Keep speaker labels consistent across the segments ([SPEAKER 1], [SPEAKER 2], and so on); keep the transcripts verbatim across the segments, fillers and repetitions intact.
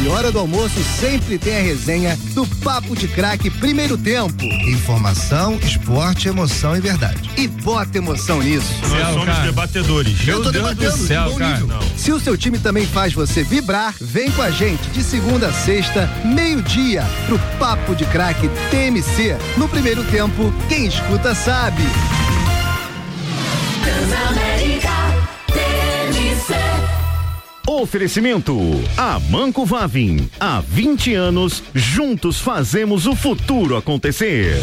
[SPEAKER 1] e hora do almoço sempre tem a resenha do Papo de Craque Primeiro Tempo. Informação, esporte, emoção e verdade. E bota emoção nisso.
[SPEAKER 2] Nós somos cara. debatedores.
[SPEAKER 1] Eu tô
[SPEAKER 2] Deus
[SPEAKER 1] debatendo.
[SPEAKER 2] do céu, cara.
[SPEAKER 1] Se o seu time também faz você vibrar, vem com a gente de segunda a sexta, meio-dia, pro Papo de Craque T M C. No Primeiro Tempo, quem escuta sabe.
[SPEAKER 3] Oferecimento Amanco Vavin. Há vinte anos, juntos fazemos o futuro acontecer.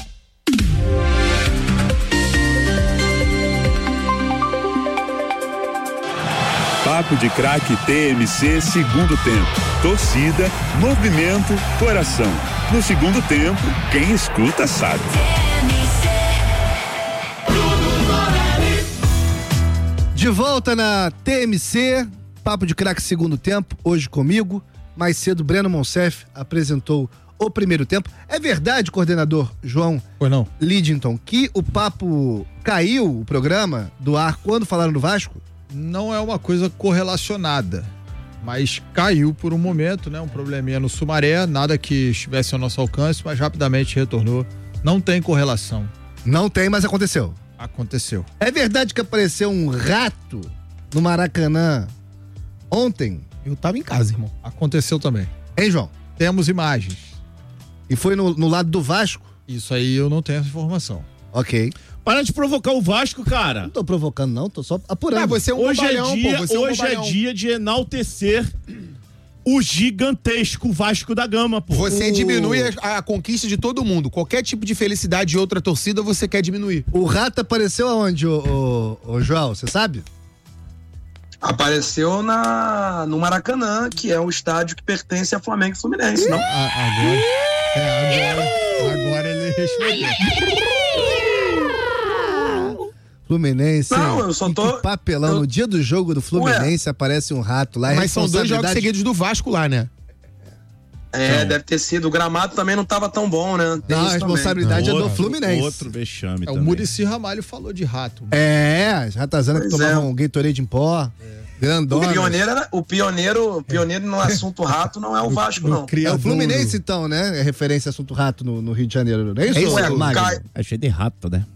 [SPEAKER 4] Papo de Craque T M C, segundo tempo. Torcida, movimento, coração. No segundo tempo, quem escuta sabe.
[SPEAKER 1] De volta na T M C, Papo de Craque Segundo Tempo, hoje comigo. Mais cedo, Breno Monsef apresentou o Primeiro Tempo. É verdade, coordenador João
[SPEAKER 5] Pois não.
[SPEAKER 1] Lidington, que o papo caiu, o programa, do ar quando falaram do Vasco?
[SPEAKER 5] Não é uma coisa correlacionada, mas caiu por um momento, né? Um probleminha no Sumaré, nada que estivesse ao nosso alcance, mas rapidamente retornou. Não tem correlação.
[SPEAKER 1] Não tem, mas aconteceu.
[SPEAKER 5] Aconteceu.
[SPEAKER 1] É verdade que apareceu um rato no Maracanã ontem?
[SPEAKER 6] Eu tava em casa, irmão.
[SPEAKER 5] Aconteceu também.
[SPEAKER 1] Hein, João?
[SPEAKER 5] Temos imagens.
[SPEAKER 1] E foi no, no lado do Vasco?
[SPEAKER 5] Isso aí eu não tenho essa informação.
[SPEAKER 1] Ok.
[SPEAKER 2] Para de provocar o Vasco, cara.
[SPEAKER 1] Não tô provocando, não, tô só apurando.
[SPEAKER 6] Ah, você é um
[SPEAKER 2] hoje
[SPEAKER 6] bobalhão,
[SPEAKER 2] é dia,
[SPEAKER 6] pô, você é um
[SPEAKER 2] hoje é
[SPEAKER 6] bobalhão.
[SPEAKER 2] dia de enaltecer o gigantesco Vasco da Gama, pô.
[SPEAKER 6] Você
[SPEAKER 1] O-
[SPEAKER 6] diminui a, a conquista de todo mundo. Qualquer tipo de felicidade de outra torcida, você quer diminuir.
[SPEAKER 1] O rato apareceu aonde, ô, ô, ô João, você sabe?
[SPEAKER 7] Apareceu na, no Maracanã, que é um estádio que pertence a Flamengo e Fluminense, não?
[SPEAKER 5] Ah, agora, é, agora, agora ele respondeu.
[SPEAKER 1] Fluminense.
[SPEAKER 7] Não, eu só
[SPEAKER 1] e
[SPEAKER 7] tô-
[SPEAKER 1] que papelão.
[SPEAKER 7] eu-
[SPEAKER 1] No dia do jogo do Fluminense aparece um rato lá.
[SPEAKER 6] Mas são dois jogos
[SPEAKER 1] responsabilidade-
[SPEAKER 6] seguidos do Vasco lá, né?
[SPEAKER 7] É, deve ter sido. O gramado também não estava tão bom, né? Tem
[SPEAKER 1] Não, a
[SPEAKER 7] isso também.
[SPEAKER 1] responsabilidade é do
[SPEAKER 2] Outro-
[SPEAKER 1] Fluminense.
[SPEAKER 2] Outro vexame
[SPEAKER 5] É,
[SPEAKER 2] também.
[SPEAKER 5] o Muricy Ramalho falou de rato.
[SPEAKER 1] É, as ratazanas que
[SPEAKER 7] Pois
[SPEAKER 1] tomavam
[SPEAKER 7] é.
[SPEAKER 1] um Gatorade em pó.
[SPEAKER 7] O
[SPEAKER 1] Grandona.
[SPEAKER 7] pioneiro, era- o pioneiro, pioneiro no assunto rato não é o Vasco, não.
[SPEAKER 1] É o Fluminense, então, né? É referência a assunto rato no, no Rio de Janeiro, não é isso?
[SPEAKER 7] É isso,
[SPEAKER 1] ô,
[SPEAKER 7] é, o
[SPEAKER 1] Magno?
[SPEAKER 7] Caio-
[SPEAKER 3] É cheio de rato, né?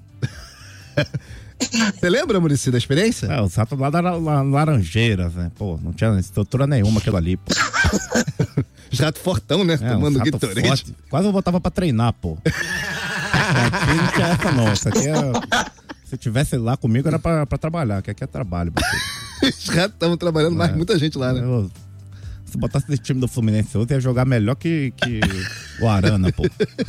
[SPEAKER 1] Você lembra, Muricy, da experiência?
[SPEAKER 3] É, os ratos lá da la- Laranjeiras, né? Pô, não tinha estrutura nenhuma aquilo ali, pô.
[SPEAKER 1] Os ratos fortão, né?
[SPEAKER 3] É,
[SPEAKER 1] Tomando
[SPEAKER 3] uns rato
[SPEAKER 1] Gatorade.
[SPEAKER 3] forte. Quase eu botava pra treinar, pô. Aqui não tinha essa não. Isso aqui é... Se tivesse lá comigo era pra, pra trabalhar, que aqui é trabalho.
[SPEAKER 1] Os ratos estavam trabalhando mais
[SPEAKER 3] É.
[SPEAKER 1] muita gente lá, né?
[SPEAKER 3] Eu, se botasse esse time do Fluminense hoje, ia jogar melhor que, que o Arana, pô.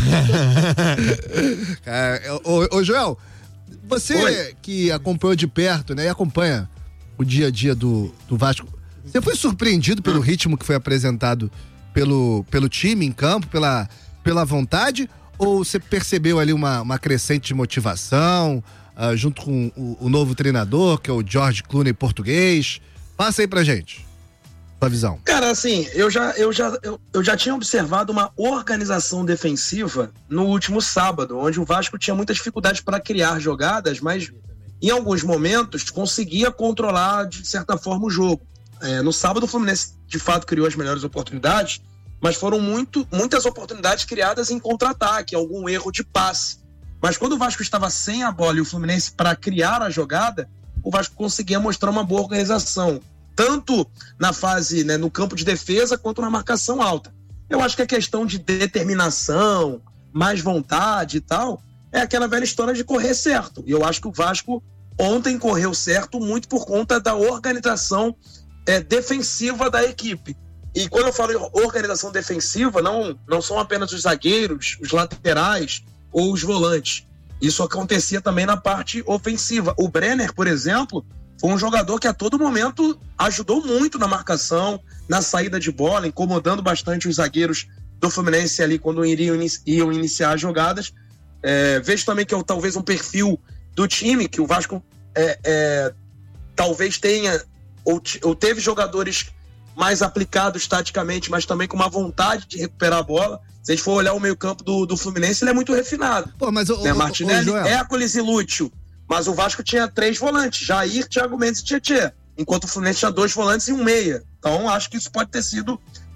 [SPEAKER 1] É, ô, ô, Joel, você
[SPEAKER 7] Oi.
[SPEAKER 1] que acompanhou de perto, né? E acompanha o dia a dia do, do Vasco. Você foi surpreendido pelo ritmo que foi apresentado pelo, pelo time em campo, pela, pela vontade? Ou você percebeu ali uma, uma crescente de motivação, ah, junto com o, o novo treinador, que é o George Clooney português? Passa aí pra gente, sua visão.
[SPEAKER 7] Cara, assim, eu já, eu, já, eu, eu já tinha observado uma organização defensiva no último sábado, onde o Vasco tinha muita dificuldade para criar jogadas, mas em alguns momentos conseguia controlar, de certa forma, o jogo. É, no sábado o Fluminense, de fato, criou as melhores oportunidades, mas foram muito, muitas oportunidades criadas em contra-ataque, algum erro de passe. Mas quando o Vasco estava sem a bola e o Fluminense para criar a jogada, o Vasco conseguia mostrar uma boa organização, tanto na fase, né, no campo de defesa, quanto na marcação alta. Eu acho que a questão de determinação, mais vontade e tal, é aquela velha história de correr certo. E eu acho que o Vasco ontem correu certo muito por conta da organização é, defensiva da equipe. E quando eu falo em organização defensiva, não, não são apenas os zagueiros, os laterais ou os volantes. Isso acontecia também na parte ofensiva. O Brenner, por exemplo, foi um jogador que a todo momento ajudou muito na marcação, na saída de bola, incomodando bastante os zagueiros do Fluminense ali quando iriam, iam iniciar as jogadas. É, vejo também que é talvez um perfil do time, que o Vasco é, é, talvez tenha ou, ou teve jogadores mais aplicados taticamente, mas também com uma vontade de recuperar a bola. Se a gente for olhar o meio-campo do, do Fluminense, ele é muito refinado.
[SPEAKER 1] Pô, mas o,
[SPEAKER 7] né?
[SPEAKER 1] o,
[SPEAKER 7] Martinelli,
[SPEAKER 1] o Joel,
[SPEAKER 7] Hércules e Lúcio. Mas o Vasco tinha três volantes: Jair, Thiago Mendes e Tietê. Enquanto o Fluminense tinha dois volantes e um meia. Então, acho que isso pode ter sido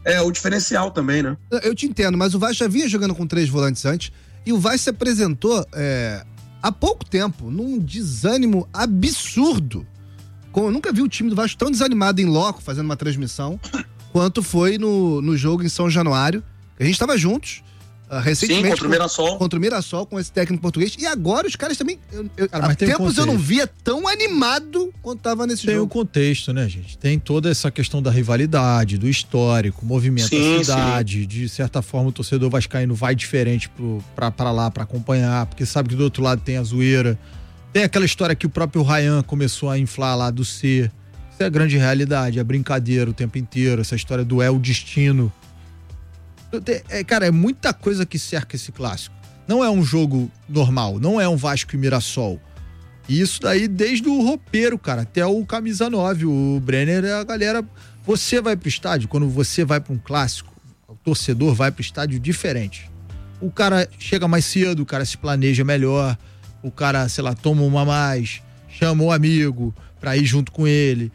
[SPEAKER 7] é o diferencial também, né?
[SPEAKER 1] Eu te entendo, mas o Vasco já vinha jogando com três volantes antes e o Vasco se apresentou é, há pouco tempo num desânimo absurdo. Como eu nunca vi o time do Vasco tão desanimado em loco fazendo uma transmissão quanto foi no, no jogo em São Januário. A gente estava juntos. Uh, recentemente
[SPEAKER 7] Sim, contra o Mirassol.
[SPEAKER 1] Contra o Mirassol, com esse técnico português. E agora os caras também. Eu, eu,
[SPEAKER 5] Cara,
[SPEAKER 1] há
[SPEAKER 5] mas tem um
[SPEAKER 1] tempos eu não
[SPEAKER 5] contexto.
[SPEAKER 1] via tão animado quanto tava nesse
[SPEAKER 5] Tem o
[SPEAKER 1] jogo.
[SPEAKER 5] contexto, né, gente? Tem toda essa questão da rivalidade, do histórico, movimento
[SPEAKER 7] Sim,
[SPEAKER 5] da cidade. De certa forma, o torcedor vascaíno vai diferente pro, pra, pra lá pra acompanhar, porque sabe que do outro lado tem a zoeira. Tem aquela história que o próprio Ryan começou a inflar lá do C. Isso é a grande realidade, é brincadeira o tempo inteiro, essa história do é o destino. É, cara, é muita coisa que cerca esse clássico. Não é um jogo normal, não é um Vasco e Mirassol. E isso daí desde o roupeiro, cara, até o camisa nove, o Brenner, a galera... Você vai pro estádio, quando você vai pra um clássico, o torcedor vai pro estádio diferente. O cara chega mais cedo, o cara se planeja melhor, o cara, sei lá, toma uma a mais, chama o amigo pra ir junto com ele.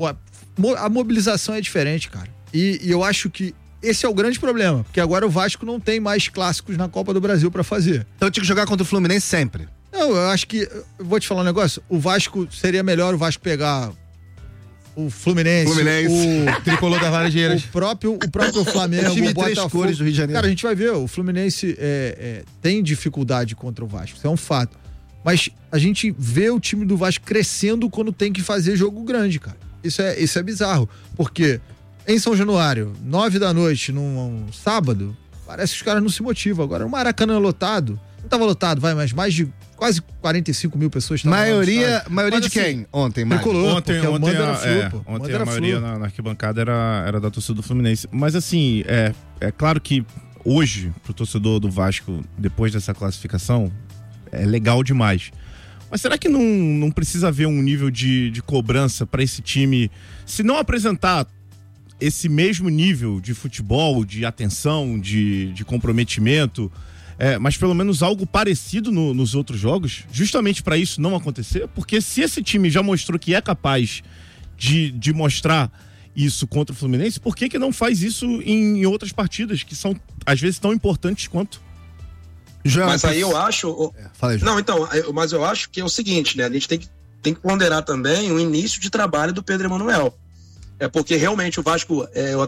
[SPEAKER 5] A mobilização é diferente, cara. E, e eu acho que esse é o grande problema, porque agora o Vasco não tem mais clássicos na Copa do Brasil pra fazer.
[SPEAKER 1] Então tinha que jogar contra o Fluminense sempre.
[SPEAKER 5] Não, eu acho que, eu vou te falar um negócio, o Vasco, seria melhor o Vasco pegar o Fluminense,
[SPEAKER 6] Fluminense.
[SPEAKER 5] o
[SPEAKER 6] Tricolor das Laranjeiras.
[SPEAKER 5] o próprio, o próprio Flamengo,
[SPEAKER 1] O time
[SPEAKER 5] o
[SPEAKER 1] de três
[SPEAKER 5] Botafogo.
[SPEAKER 1] cores do Rio de Janeiro.
[SPEAKER 5] Cara, a gente vai ver, o Fluminense é, é, tem dificuldade contra o Vasco, isso é um fato. Mas a gente vê o time do Vasco crescendo quando tem que fazer jogo grande, cara. Isso é, isso é bizarro, porque em São Januário, nove da noite, num um sábado, parece que os caras não se motivam. Agora, o Maracanã lotado, não tava lotado, vai, mas mais de quase quarenta e cinco mil pessoas estavam lá no
[SPEAKER 1] Maioria,
[SPEAKER 5] estádio.
[SPEAKER 1] maioria
[SPEAKER 5] Mas,
[SPEAKER 1] de
[SPEAKER 5] assim,
[SPEAKER 1] quem? Ontem, Mário?
[SPEAKER 5] Tricolor,
[SPEAKER 3] Ontem,
[SPEAKER 5] porque o
[SPEAKER 3] ontem,
[SPEAKER 5] mando era
[SPEAKER 3] a,
[SPEAKER 5] flu,
[SPEAKER 3] é,
[SPEAKER 5] pô. O mando
[SPEAKER 3] ontem
[SPEAKER 5] era
[SPEAKER 3] a maioria
[SPEAKER 5] flu.
[SPEAKER 3] na, na arquibancada era, era da torcida do Fluminense. Mas assim, é, é claro que hoje, pro torcedor do Vasco, depois dessa classificação, é legal demais. Mas será que não, não precisa haver um nível de, de cobrança para esse time, se não apresentar esse mesmo nível de futebol, de atenção, de, de comprometimento, é, mas pelo menos algo parecido no, nos outros jogos, justamente para isso não acontecer? Porque se esse time já mostrou que é capaz de, de mostrar isso contra o Fluminense, por que que não faz isso em, em outras partidas que são, às vezes, tão importantes quanto?
[SPEAKER 1] Já,
[SPEAKER 7] Mas aí eu acho...
[SPEAKER 1] É, fala aí, João.
[SPEAKER 7] Não, então, eu- mas eu acho que é o seguinte, né? A gente tem que, tem que ponderar também o início de trabalho do Pedro Emanuel. É porque realmente o Vasco, é, eu